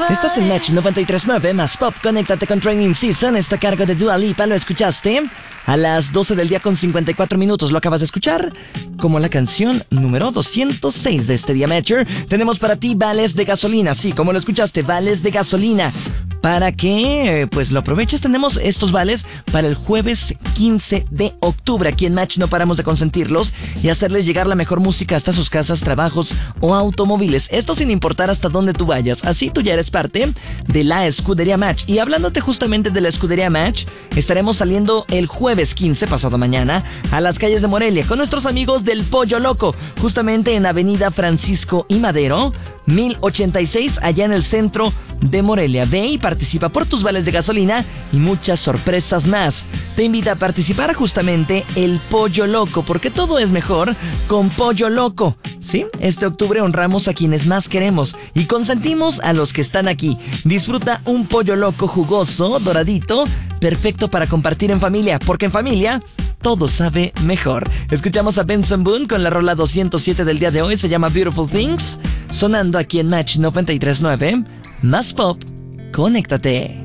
Estás en Match 93.9 más Pop. Conéctate con Training Season. Está a cargo de Dua Lipa. ¿Lo escuchaste? A las 12 del día con 54 minutos lo acabas de escuchar. Como la canción número 206 de este día, Matcher. Tenemos para ti vales de gasolina. Sí, como lo escuchaste, vales de gasolina. Para que pues lo aproveches, tenemos estos vales para el jueves 15 de octubre. Aquí en Match no paramos de consentirlos y hacerles llegar la mejor música hasta sus casas, trabajos o automóviles. Esto sin importar hasta dónde tú vayas. Así tú ya eres parte de la Escudería Match. Y hablándote justamente de la Escudería Match, estaremos saliendo el jueves 15, pasado mañana, a las calles de Morelia con nuestros amigos del Pollo Loco, justamente en Avenida Francisco y Madero, 1086, allá en el centro de Morelia. Ve y participa por tus vales de gasolina y muchas sorpresas más. Te invita a participar justamente el Pollo Loco, porque todo es mejor con Pollo Loco. Sí, este octubre honramos a quienes más queremos y consentimos a los que están aquí. Disfruta un Pollo Loco jugoso, doradito, perfecto para compartir en familia, porque en familia todo sabe mejor. Escuchamos a Benson Boone con la rola 207 del día de hoy, se llama Beautiful Things, sonando aquí en Match 93.9. Más Pop, conéctate.